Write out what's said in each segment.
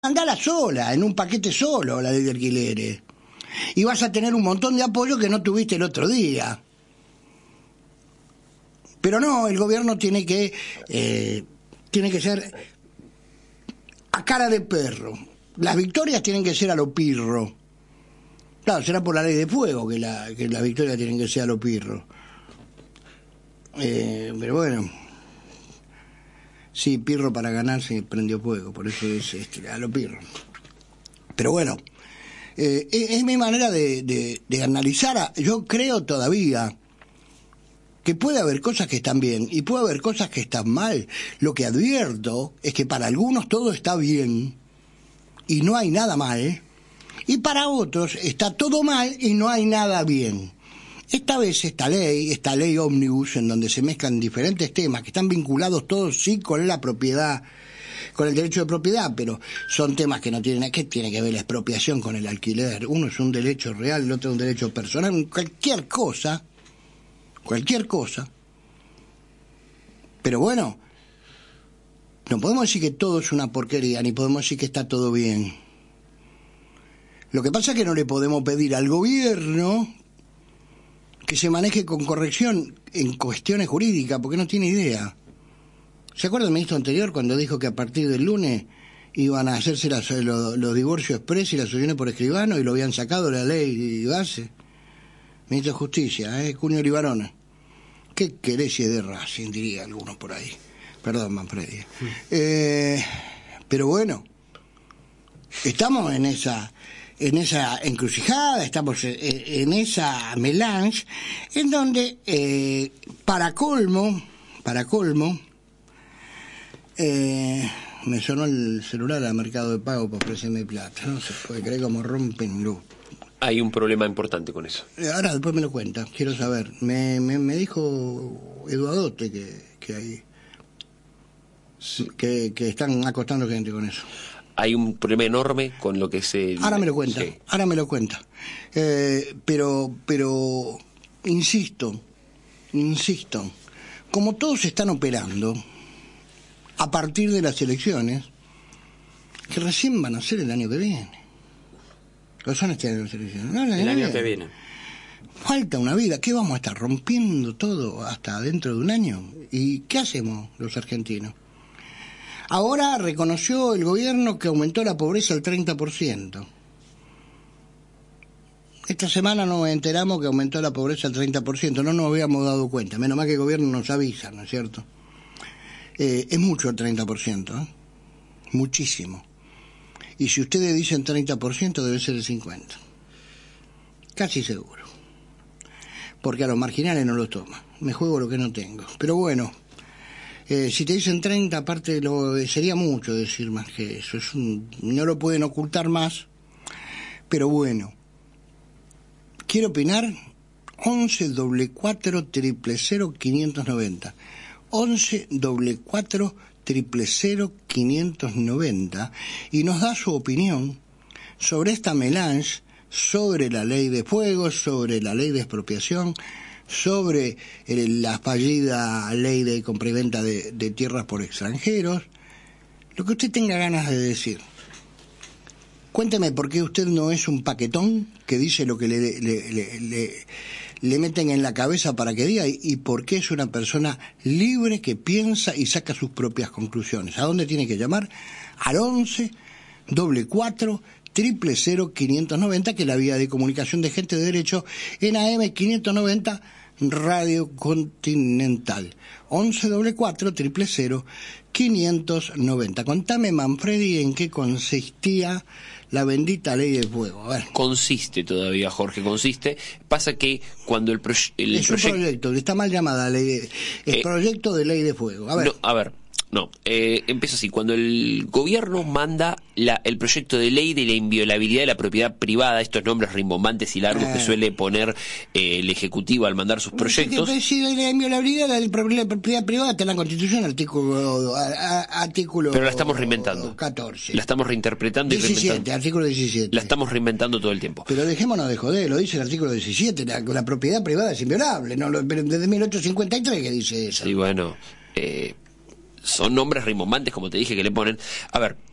mandala sola, en un paquete solo, la ley de alquileres. Y vas a tener un montón de apoyo que no tuviste el otro día. Pero no, el gobierno tiene que ser a cara de perro. Las victorias tienen que ser a lo pirro. Claro, será por la ley de fuego que las victorias tienen que ser a lo pirro. Pero bueno, sí, pirro para ganar se prendió fuego, por eso es a lo pirro. Pero bueno, es mi manera de analizar. Yo creo todavía que puede haber cosas que están bien y puede haber cosas que están mal. Lo que advierto es que para algunos todo está bien y no hay nada mal, y para otros está todo mal y no hay nada bien. Esta vez esta ley ómnibus, en donde se mezclan diferentes temas que están vinculados todos sí con la propiedad, con el derecho de propiedad, pero son temas que no tienen nada. ¿Qué tiene que ver la expropiación con el alquiler? Uno es un derecho real, el otro es un derecho personal, cualquier cosa. Pero bueno, no podemos decir que todo es una porquería, ni podemos decir que está todo bien. Lo que pasa es que no le podemos pedir al gobierno que se maneje con corrección en cuestiones jurídicas, porque no tiene idea. ¿Se acuerda el ministro anterior cuando dijo que a partir del lunes iban a hacerse los divorcios express y las uniones por escribano y lo habían sacado de la ley base? Ministro de Justicia, Cunio Libarona. Qué querés de Racing, diría algunos por ahí. Perdón, Manfredi. Pero bueno, estamos en esa encrucijada, estamos en esa melange, en donde, para colmo, me sonó el celular al Mercado de Pago para ofrecerme plata. No se puede creer cómo rompen luz. Hay un problema importante con eso. Ahora después me lo cuenta, quiero saber. Me dijo Eduardote que hay que están acostando gente con eso. Hay un problema enorme con lo que se... Ahora me lo cuenta. Pero insisto, como todos están operando a partir de las elecciones, que recién van a ser el año que viene. ¿O son este año las elecciones? No, el año que viene. Falta una vida. ¿Qué vamos a estar rompiendo todo hasta dentro de un año? ¿Y qué hacemos los argentinos? Ahora reconoció el gobierno que aumentó la pobreza al 30%. Esta semana nos enteramos que aumentó la pobreza al 30%. No nos habíamos dado cuenta. Menos mal que el gobierno nos avisa, ¿no es cierto? Es mucho el 30%, muchísimo. Y si ustedes dicen 30%, debe ser el 50%. Casi seguro. Porque a los marginales no los toma. Me juego lo que no tengo. Pero bueno, si te dicen 30, aparte sería mucho decir más que eso. No lo pueden ocultar más. Pero bueno, quiero opinar. 11 44 000 590. 11 44 000 590 y nos da su opinión sobre esta melange, sobre la ley de fuego, sobre la ley de expropiación, sobre la fallida ley de compra y venta de tierras por extranjeros, lo que usted tenga ganas de decir. Cuénteme por qué usted no es un paquetón que dice lo que le meten en la cabeza para que diga, y por qué es una persona libre que piensa y saca sus propias conclusiones. ¿A dónde tiene que llamar? Al 11 44 000 590, que es la vía de comunicación de gente de derecho en AM 590 Radio Continental. 11 44 000 590. Contame, Manfredi, en qué consistía la bendita ley de fuego. A ver. Consiste todavía, Jorge, consiste. Pasa que cuando el proyecto... Es un proyecto, está mal llamada ley proyecto de ley de fuego. Empieza así. Cuando el gobierno manda el proyecto de ley de la inviolabilidad de la propiedad privada, estos nombres rimbombantes y largos que suele poner el Ejecutivo al mandar sus proyectos. Si la inviolabilidad de la propiedad privada está en la Constitución, artículo pero la estamos reinventando. 14. La estamos reinterpretando 17, y reinventando. Artículo 17. La estamos reinventando todo el tiempo. Pero dejémonos de joder, lo dice el artículo 17, la propiedad privada es inviolable, pero desde 1853 que dice eso. Sí, bueno, son nombres rimbombantes, como te dije, que le ponen. A ver,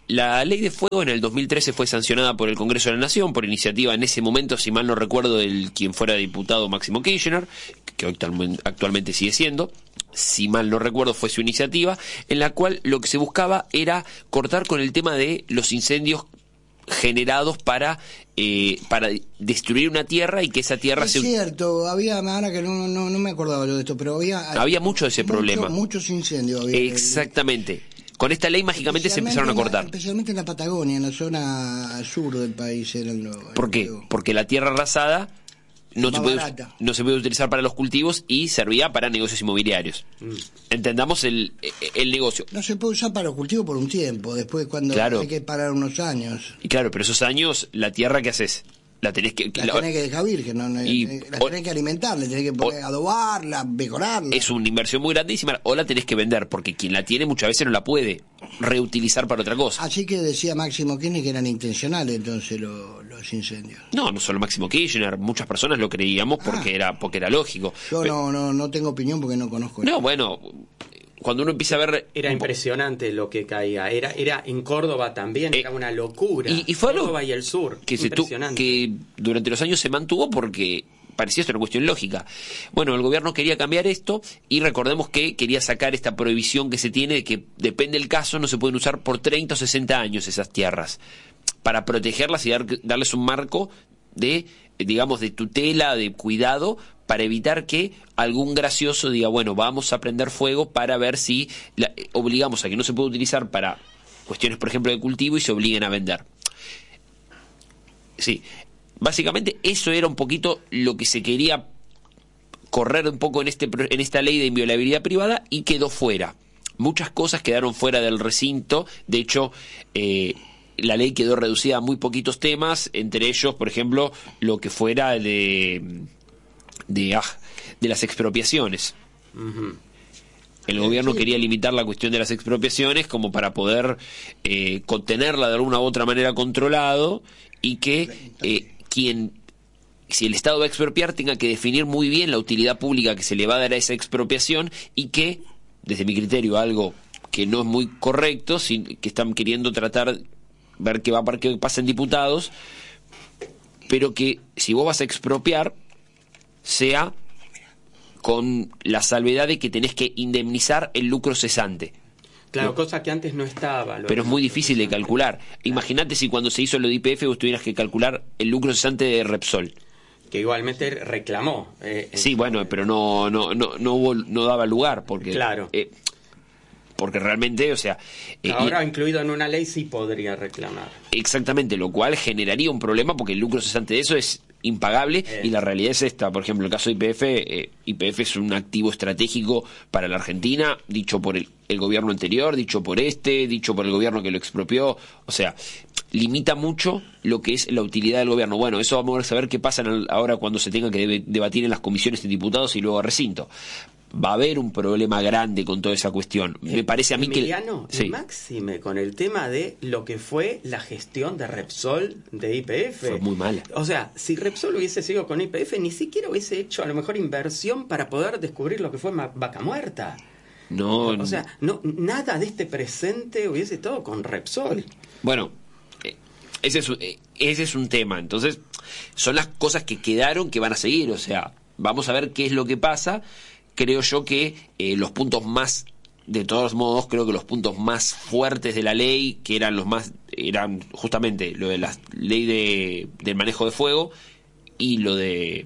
La ley de fuego en el 2013 fue sancionada por el Congreso de la Nación por iniciativa en ese momento, si mal no recuerdo, del quien fuera diputado Máximo Kirchner, que actualmente sigue siendo. Si mal no recuerdo, fue su iniciativa, en la cual lo que se buscaba era cortar con el tema de los incendios generados para destruir una tierra y que esa tierra es cierto, había, ahora que no me acordaba yo de esto, pero había mucho de ese problema. Muchos incendios había. Exactamente. Con esta ley mágicamente se empezaron a cortar. Especialmente en la Patagonia, en la zona sur del país. ¿Por qué? Porque la tierra arrasada no se puede utilizar para los cultivos y servía para negocios inmobiliarios. Entendamos el negocio. No se puede usar para los cultivos por un tiempo, después cuando hay que parar unos años. Y claro, pero esos años, la tierra, ¿qué haces? La tenés que dejar virgen, la tenés que alimentar, le tenés que adobarla, mejorarla. Es una inversión muy grandísima, o la tenés que vender, porque quien la tiene muchas veces no la puede reutilizar para otra cosa. Así que decía Máximo Kirchner que eran intencionales entonces los incendios. No solo Máximo Kirchner, muchas personas lo creíamos porque era lógico. Yo no tengo opinión porque no conozco. No, bueno, cuando uno empieza a ver... Era impresionante lo que caía. Era en Córdoba también, era una locura. Y fue Córdoba y el sur, que durante los años se mantuvo porque parecía ser una cuestión lógica. Bueno, el gobierno quería cambiar esto y recordemos que quería sacar esta prohibición que se tiene de que depende del caso, no se pueden usar por 30 o 60 años esas tierras, para protegerlas y darles un marco de, digamos, de tutela, de cuidado, para evitar que algún gracioso diga, bueno, vamos a prender fuego para ver si obligamos a que no se pueda utilizar para cuestiones, por ejemplo, de cultivo y se obliguen a vender. Sí, básicamente eso era un poquito lo que se quería correr un poco en esta ley de inviolabilidad privada y quedó fuera. Muchas cosas quedaron fuera del recinto, de hecho... la ley quedó reducida a muy poquitos temas, entre ellos, por ejemplo, lo que fuera de las expropiaciones. Uh-huh. El gobierno quería limitar la cuestión de las expropiaciones como para poder contenerla de alguna u otra manera controlado y que si el Estado va a expropiar, tenga que definir muy bien la utilidad pública que se le va a dar a esa expropiación y que, desde mi criterio, algo que no es muy correcto, que están queriendo tratar... ver qué pasa en diputados, pero que si vos vas a expropiar, sea con la salvedad de que tenés que indemnizar el lucro cesante. Claro, cosa que antes no estaba. Pero es muy difícil de calcular. Claro. Imagínate si cuando se hizo lo de YPF vos tuvieras que calcular el lucro cesante de Repsol. Que igualmente reclamó. Sí, bueno, pero no daba lugar, porque... Claro. Porque realmente, o sea... ahora incluido en una ley sí podría reclamar. Exactamente, lo cual generaría un problema porque el lucro cesante de eso es impagable y la realidad es esta. Por ejemplo, el caso de YPF, YPF es un activo estratégico para la Argentina, dicho por el gobierno anterior, dicho por dicho por el gobierno que lo expropió. O sea, limita mucho lo que es la utilidad del gobierno. Bueno, eso vamos a saber qué pasa ahora cuando se tenga que debatir en las comisiones de diputados y luego a recinto. Va a haber un problema grande con toda esa cuestión. Me parece a mí Emiliano, que... Sí. Máxime, con el tema de lo que fue la gestión de Repsol de YPF. Fue muy mala. O sea, si Repsol hubiese seguido con YPF, ni siquiera hubiese hecho a lo mejor inversión para poder descubrir lo que fue Vaca Muerta. No. O sea, nada de este presente hubiese estado con Repsol. Bueno, ese es un tema. Entonces, son las cosas que quedaron que van a seguir. O sea, vamos a ver qué es lo que pasa. Creo yo que los puntos más, de todos modos, creo que los puntos más fuertes de la ley, que eran eran justamente lo de la ley del manejo de fuego y lo de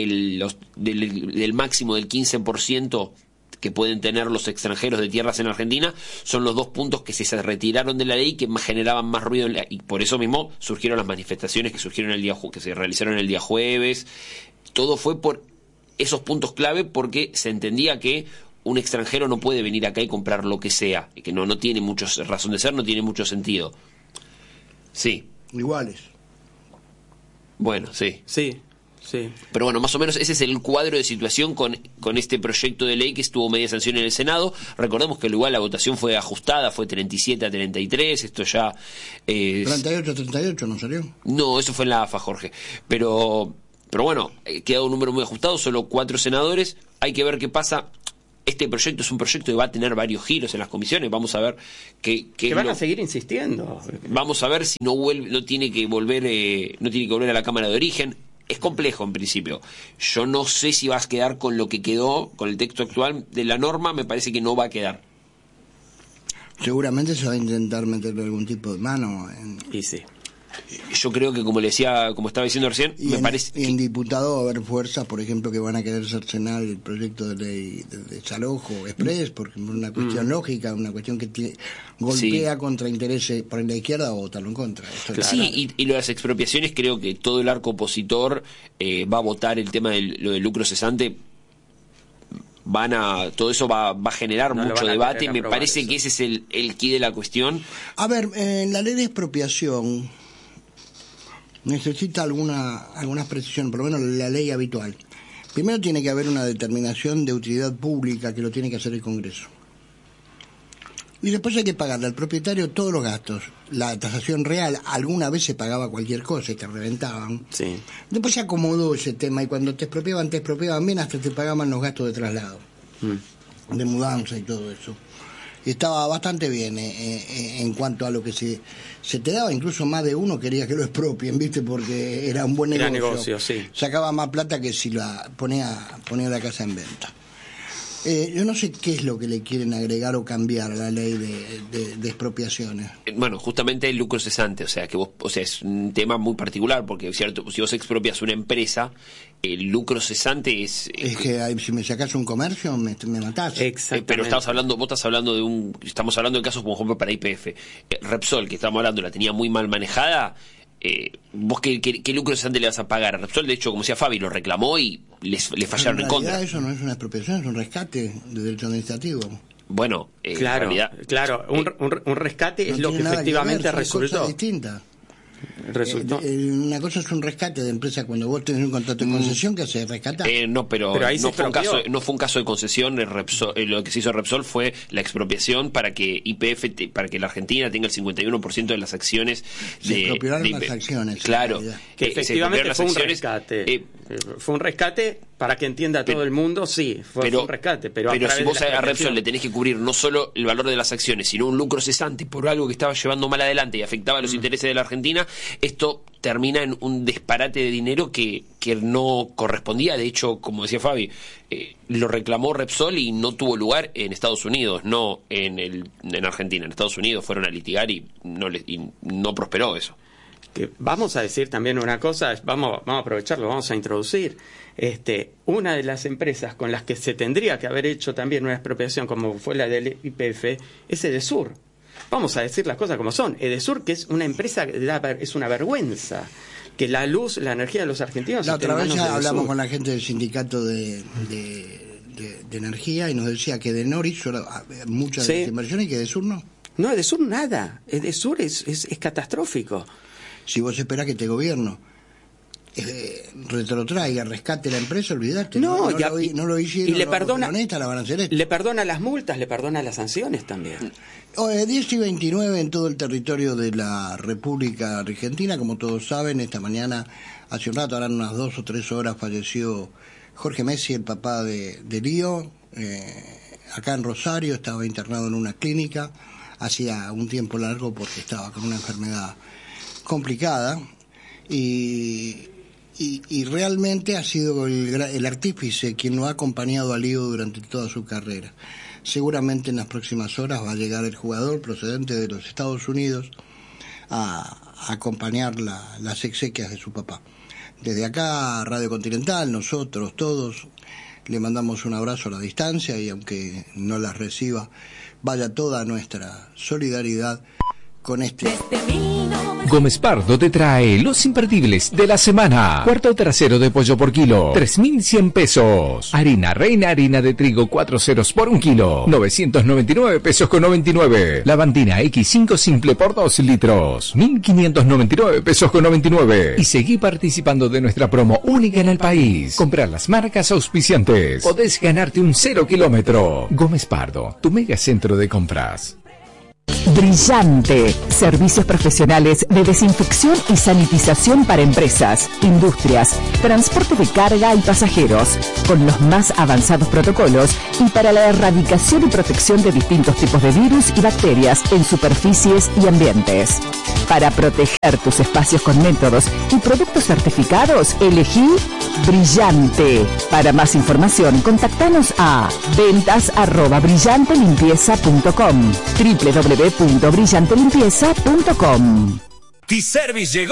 del máximo del 15% que pueden tener los extranjeros de tierras en Argentina, son los dos puntos que se retiraron de la ley que generaban más ruido y por eso mismo surgieron las manifestaciones que se realizaron el día jueves. Todo fue por esos puntos clave porque se entendía que un extranjero no puede venir acá y comprar lo que sea, y que no tiene mucha razón de ser, no tiene mucho sentido. Sí. Iguales. Bueno, sí. Sí. Pero bueno, más o menos ese es el cuadro de situación con este proyecto de ley que estuvo media sanción en el Senado. Recordemos que igual la votación fue ajustada, fue 37-33, esto ya... 38-38 ¿no salió? No, eso fue en la AFA, Jorge. Pero bueno, queda un número muy ajustado, solo 4 senadores. Hay que ver qué pasa. este proyecto es un proyecto que va a tener varios giros en las comisiones. Vamos a ver que van a seguir insistiendo. Vamos a ver si no tiene que volver a la Cámara de Origen. Es complejo en principio. Yo no sé si vas a quedar con lo que quedó, con el texto actual de la norma. Me parece que no va a quedar. Seguramente se va a intentar meterle algún tipo de mano. Y sí. Yo creo que, como estaba diciendo recién, parece que en diputado va a haber fuerzas, por ejemplo, que van a querer cercenar el proyecto de ley de desalojo express, porque es una cuestión lógica, una cuestión que golpea contra intereses por la izquierda, o votarlo en contra. Sí, y lo de las expropiaciones, creo que todo el arco opositor va a votar el tema de lo del lucro cesante. Todo eso va a generar mucho debate. Me parece que ese es el quid de la cuestión. A ver, la ley de expropiación necesita algunas precisiones, por lo menos la ley habitual. Primero tiene que haber una determinación de utilidad pública, que lo tiene que hacer el Congreso. Y después hay que pagarle al propietario todos los gastos. La tasación real, alguna vez se pagaba cualquier cosa y te reventaban. Sí. Después se acomodó ese tema, y cuando te expropiaban bien, hasta te pagaban los gastos de traslado, de mudanza y todo eso. Y estaba bastante bien en cuanto a lo que se te daba. Incluso más de uno quería que lo expropien, ¿viste? Porque era un buen negocio. Era negocio, sí. Sacaba más plata que si la ponía la casa en venta. Yo no sé qué es lo que le quieren agregar o cambiar a la ley de expropiaciones. Bueno, justamente el lucro cesante, o sea es un tema muy particular, porque cierto, si vos expropias una empresa, el lucro cesante es que si me sacás un comercio me matás. Exactamente. Pero estamos hablando del caso, por ejemplo, para YPF. Repsol, que estamos hablando, la tenía muy mal manejada. ¿Vos qué lucro cesante le vas a pagar a Repsol? De hecho, como decía Fabi, lo reclamó y le fallaron en contra. Eso no es una expropiación, es un rescate de derecho administrativo. Bueno, claro, un rescate es lo que efectivamente resultó. Cosas distintas. Una cosa es un rescate de empresa cuando vos tenés un contrato de concesión que se rescata. Pero ahí no fue un caso de concesión. Lo que se hizo Repsol fue la expropiación para que para que la Argentina tenga el 51% de las acciones. Se expropiaron las acciones. Claro, que efectivamente fue un rescate. Fue un rescate, para que entienda todo el mundo, sí, fue un rescate. Pero si vos a Repsol le tenés que cubrir no solo el valor de las acciones, sino un lucro cesante por algo que estaba llevando mal adelante y afectaba los intereses de la Argentina, esto termina en un disparate de dinero que no correspondía. De hecho, como decía Fabi, lo reclamó Repsol y no tuvo lugar en Estados Unidos, no en Argentina. En Estados Unidos fueron a litigar y no prosperó eso. Que vamos a decir también una cosa, vamos a aprovecharlo, vamos a introducir. Una de las empresas con las que se tendría que haber hecho también una expropiación, como fue la del YPF, es Edesur. Vamos a decir las cosas como son. Edesur, que es una empresa es una vergüenza que la energía de los argentinos. La otra vez ya hablamos con la gente del sindicato de energía y nos decía que Edenor hizo muchas de las inversiones y que Edesur no. No, Edesur nada. Edesur es catastrófico. Si vos esperás que este gobierno retrotraiga, rescate la empresa, olvidate. No lo hicieron. Y le perdona, la van a hacer le perdona las multas, le perdona las sanciones también. 10 y 29 en todo el territorio de la República Argentina. Como todos saben, esta mañana, hace un rato, harán unas 2 o 3 horas, falleció Jorge Messi, el papá de Lío. Acá en Rosario, estaba internado en una clínica hacía un tiempo largo porque estaba con una enfermedad complicada y realmente ha sido el artífice quien lo ha acompañado a Lío durante toda su carrera. Seguramente en las próximas horas va a llegar el jugador procedente de los Estados Unidos a acompañar las exequias de su papá. Desde acá, Radio Continental, nosotros todos le mandamos un abrazo a la distancia y aunque no las reciba, vaya toda nuestra solidaridad con este... Gómez Pardo te trae los imperdibles de la semana. Cuarto trasero de pollo por kilo, 3.100 pesos. Harina Reina, harina de trigo 4 ceros por 1 kilo, 999 pesos con 99. Lavandina X5 simple por 2 litros, 1.599 pesos con 99. Y seguí participando de nuestra promo única en el país. Comprar las marcas auspiciantes. Podés ganarte un 0 kilómetro. Gómez Pardo, tu mega centro de compras. Brillante. Servicios profesionales de desinfección y sanitización para empresas, industrias, transporte de carga y pasajeros, con los más avanzados protocolos y para la erradicación y protección de distintos tipos de virus y bacterias en superficies y ambientes. Para proteger tus espacios con métodos y productos certificados, elegí Brillante. Para más información, contactanos a ventas@brillantelimpieza.com, www.brillantelimpieza.com. T-Service llegó.